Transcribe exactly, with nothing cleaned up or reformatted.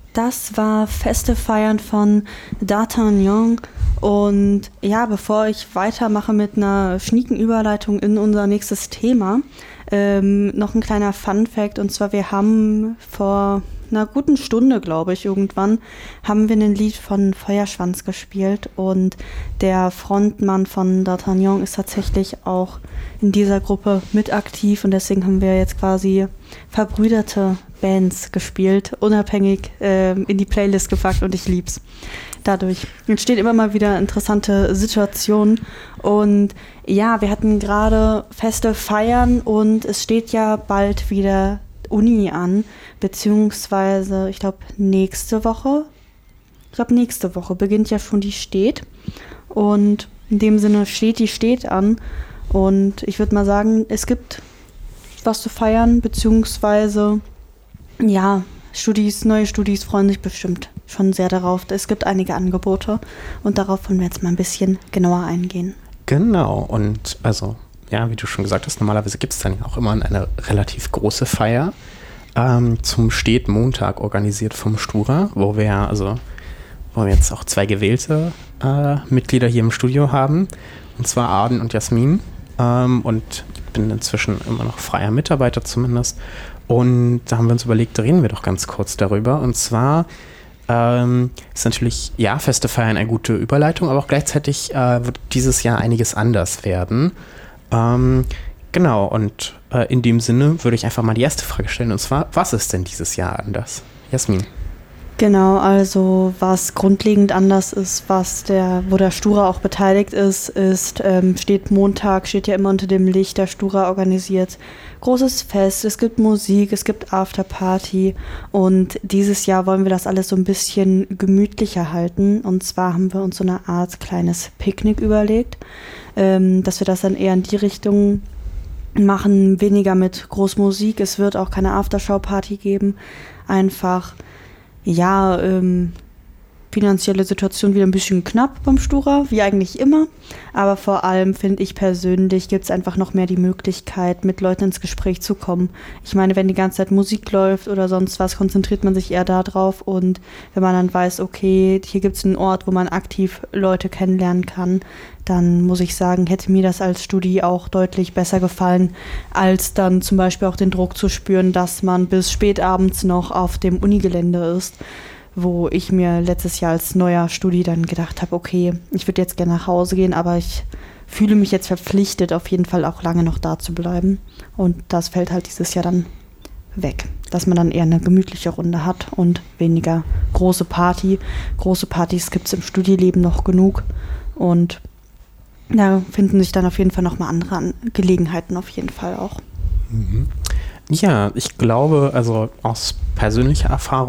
Das war Feste feiern von D'Artagnan. Und ja, bevor ich weitermache mit einer schnieken Überleitung in unser nächstes Thema, ähm, noch ein kleiner Fun-Fact. Und zwar, wir haben vor einer guten Stunde, glaube ich, irgendwann, haben wir ein Lied von Feuerschwanz gespielt. Und der Frontmann von D'Artagnan ist tatsächlich auch in dieser Gruppe mit aktiv. Und deswegen haben wir jetzt quasi verbrüderte Bands gespielt, unabhängig äh, in die Playlist gepackt, und ich lieb's. Dadurch entstehen immer mal wieder interessante Situationen. Und ja, wir hatten gerade Feste feiern und es steht ja bald wieder Uni an, beziehungsweise ich glaube nächste Woche, ich glaube nächste Woche beginnt ja schon die Steht. Und in dem Sinne steht die Steht an. Und ich würde mal sagen, es gibt was zu feiern, beziehungsweise ja, Studis, neue Studis freuen sich bestimmt schon sehr darauf. Es gibt einige Angebote und darauf wollen wir jetzt mal ein bisschen genauer eingehen. Genau, und also, ja, wie du schon gesagt hast, normalerweise gibt es dann auch immer eine relativ große Feier ähm, zum Steht-Montag organisiert vom Stura, wo wir also, wo wir jetzt auch zwei gewählte äh, Mitglieder hier im Studio haben, und zwar Arden und Jasmin. Ähm, und ich bin inzwischen immer noch freier Mitarbeiter zumindest. Und da haben wir uns überlegt, da reden wir doch ganz kurz darüber. Und zwar ähm, ist natürlich, ja, Feste feiern eine gute Überleitung, aber auch gleichzeitig äh, wird dieses Jahr einiges anders werden. Ähm, genau, und äh, in dem Sinne würde ich einfach mal die erste Frage stellen. Und zwar, was ist denn dieses Jahr anders? Jasmin. Genau, also was grundlegend anders ist, was der, wo der Stura auch beteiligt ist, ist, ähm, steht Montag, steht ja immer unter dem Licht, der Stura organisiert großes Fest, es gibt Musik, es gibt Afterparty, und dieses Jahr wollen wir das alles so ein bisschen gemütlicher halten, und zwar haben wir uns so eine Art kleines Picknick überlegt, ähm, dass wir das dann eher in die Richtung machen, weniger mit Großmusik, es wird auch keine Aftershow-Party geben, einfach ja, ähm, finanzielle Situation wieder ein bisschen knapp beim Stura, wie eigentlich immer. Aber vor allem, finde ich persönlich, gibt es einfach noch mehr die Möglichkeit, mit Leuten ins Gespräch zu kommen. Ich meine, wenn die ganze Zeit Musik läuft oder sonst was, konzentriert man sich eher da drauf. Und wenn man dann weiß, okay, hier gibt es einen Ort, wo man aktiv Leute kennenlernen kann, dann muss ich sagen, hätte mir das als Studi auch deutlich besser gefallen, als dann zum Beispiel auch den Druck zu spüren, dass man bis spät abends noch auf dem Unigelände ist, wo ich mir letztes Jahr als neuer Studi dann gedacht habe, okay, ich würde jetzt gerne nach Hause gehen, aber ich fühle mich jetzt verpflichtet, auf jeden Fall auch lange noch da zu bleiben. Und das fällt halt dieses Jahr dann weg, dass man dann eher eine gemütliche Runde hat und weniger große Party. Große Partys gibt es im Studieleben noch genug, und da finden sich dann auf jeden Fall nochmal andere An- Gelegenheiten auf jeden Fall auch. Mhm. Ja, ich glaube, also aus persönlicher Erfahrung,